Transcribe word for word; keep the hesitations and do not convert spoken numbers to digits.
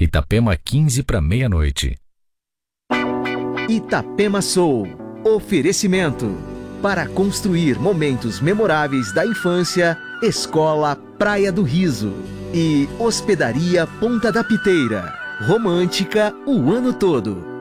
Itapema quinze para meia-noite. Itapema Soul. Oferecimento. Para construir momentos memoráveis da infância, Escola Praia do Riso. E Hospedaria Ponta da Piteira. Romântica o ano todo.